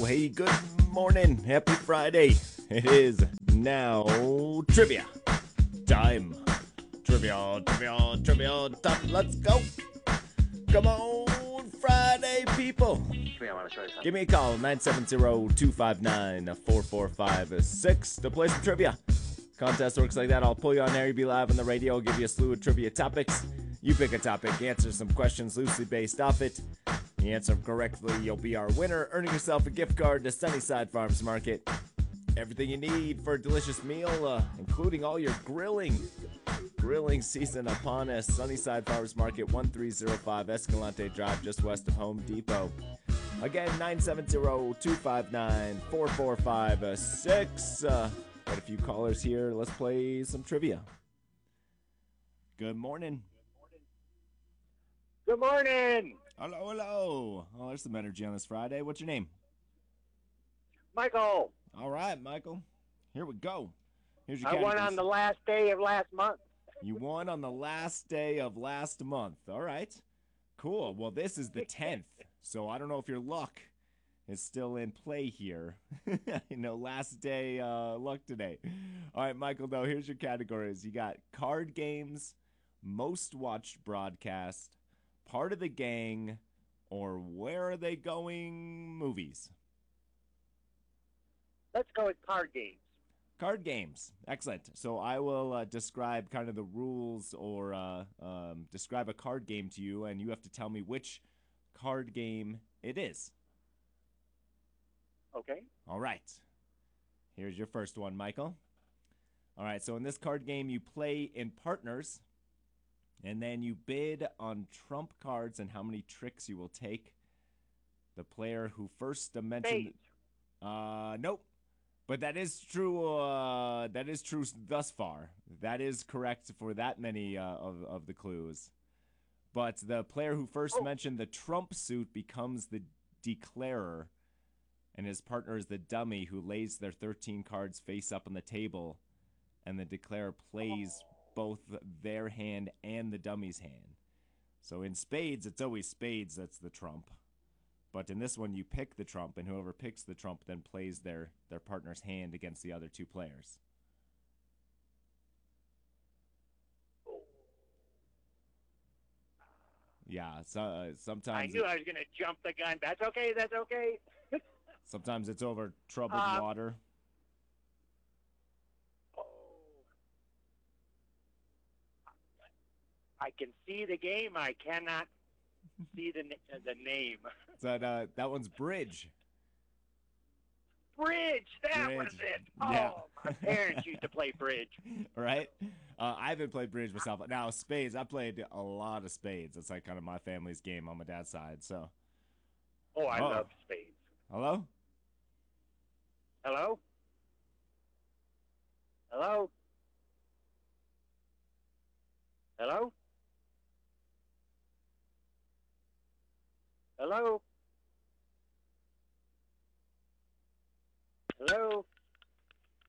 Hey, good morning. Happy Friday. It is now trivia time. Trivia time. Let's go. Come on, Friday people. Give me a call, 970-259-4456 to play some trivia. Contest works like that. I'll pull you on there. You'll be live on the radio. I'll give you a slew of trivia topics. You pick a topic, answer some questions loosely based off it. You answer them correctly, you'll be our winner, earning yourself a gift card to Sunnyside Farms Market. Everything you need for a delicious meal, including all your grilling. Grilling season upon us. Sunnyside Farmers Market, 1305 Escalante Drive, just west of Home Depot. Again, 970-259-4456. Got a few callers here. Let's play some trivia. Good morning. Good morning. Hello, hello. Oh, there's some energy on this Friday. What's your name? Michael. All right, Michael. Here we go. Here's your I won on the last day of last month. You won on the last day of last month. All right. Cool. Well, this is the 10th, so I don't know if your luck is still in play here. Last day luck today. All right, Michael, though, here's your categories. You got card games, most watched broadcast, part of the gang, or where are they going movies? Let's go with card games. Card games. Excellent. So I will describe kind of the rules or describe a card game to you, and you have to tell me which card game it is. Okay. All right. Here's your first one, Michael. All right. So in this card game, you play in partners, and then you bid on trump cards and how many tricks you will take. The player who first mentioned... Nope. But that is true. That is true thus far. That is correct for that many of the clues. But the player who first mentioned the trump suit becomes the declarer, and his partner is the dummy who lays their 13 cards face up on the table, and the declarer plays both their hand and the dummy's hand. So in spades, it's always spades that's the trump. But in this one, you pick the trump, and whoever picks the trump then plays their partner's hand against the other two players. Yeah, so sometimes... I knew I was going to jump the gun. That's okay, that's okay. Sometimes it's over troubled water. I can see the game. I cannot see the name. So that one's bridge. Bridge, that was it. Yeah. Oh, my parents used to play bridge. Right? I haven't played bridge myself. Now, spades, I played a lot of spades. It's like kind of my family's game on my dad's side. So. Oh, I love spades. Hello? Hello? Hello? Hello? Hello?